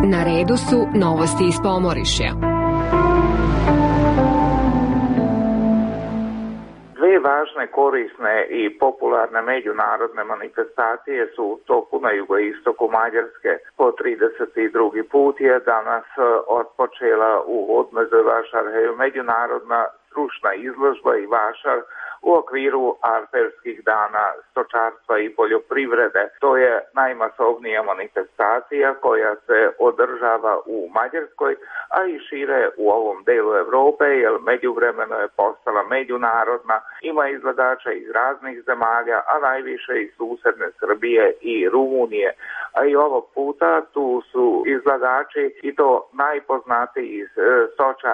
Na redu su novosti iz Pomorišja. Dve važne, korisne i popularne međunarodne manifestacije su u toku na jugoistoku Mađarske. Po 32. put je danas otpočela u Odmeze Vašarheju međunarodna stručna izložba i vašar u okviru Alperskih dana stočarstva i poljoprivrede. To je najmasovnija manifestacija koja se održava u Mađarskoj, a i šire u ovom delu Europe, jer međuvremeno je postala međunarodna. Ima izgledača iz raznih zemalja, a najviše iz susedne Srbije i Rumunije. A i ovog puta tu su izgledači i to najpoznatiji iz stočarstva